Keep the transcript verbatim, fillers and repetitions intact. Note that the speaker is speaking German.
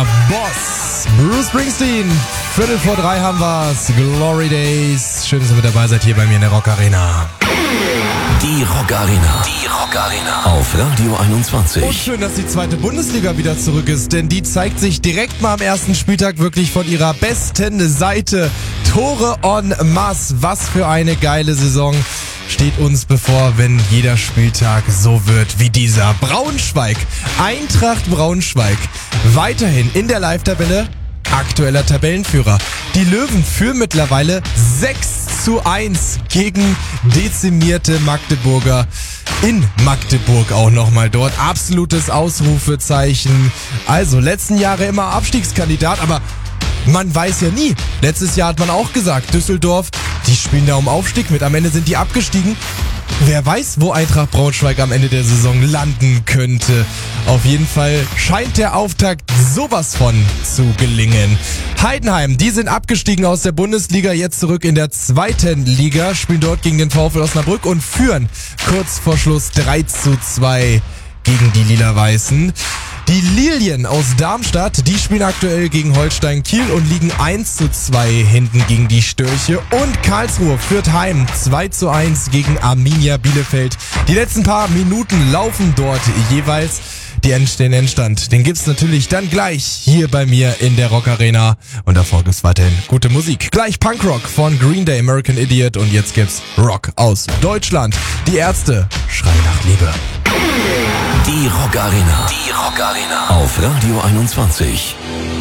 Boss. Bruce Springsteen. Viertel vor drei haben wir's. Glory Days. Schön, dass ihr mit dabei seid hier bei mir in der Rock Arena. Die Rock Arena. Die Rock Arena. Auf Radio einundzwanzig. Und schön, dass die zweite Bundesliga wieder zurück ist, denn die zeigt sich direkt mal am ersten Spieltag wirklich von ihrer besten Seite. Tore en masse. Was für eine geile Saison steht uns bevor, wenn jeder Spieltag so wird wie dieser. Braunschweig, Eintracht Braunschweig, weiterhin in der Live-Tabelle aktueller Tabellenführer. Die Löwen führen mittlerweile sechs zu eins gegen dezimierte Magdeburger. In Magdeburg auch nochmal dort. Absolutes Ausrufezeichen. Also, letzten Jahre immer Abstiegskandidat, aber man weiß ja nie. Letztes Jahr hat man auch gesagt, Düsseldorf, die spielen da um Aufstieg mit. Am Ende sind die abgestiegen. Wer weiß, wo Eintracht Braunschweig am Ende der Saison landen könnte. Auf jeden Fall scheint der Auftakt sowas von zu gelingen. Heidenheim, die sind abgestiegen aus der Bundesliga, jetzt zurück in der zweiten Liga, spielen dort gegen den VfL Osnabrück und führen kurz vor Schluss drei zu zwei gegen die Lila-Weißen. Die Lilien aus Darmstadt, die spielen aktuell gegen Holstein Kiel und liegen eins zu zwei hinten gegen die Störche. Und Karlsruhe führt heim zwei zu eins gegen Arminia Bielefeld. Die letzten paar Minuten laufen dort jeweils. Die End- den Endstand, den gibt's natürlich dann gleich hier bei mir in der Rock Arena. Und davor gibt's weiterhin gute Musik. Gleich Punkrock von Green Day, American Idiot. Und jetzt gibt's Rock aus Deutschland. Die Ärzte schreien nach Liebe. Die Rock Arena. Die Rock Arena. Auf Radio einundzwanzig.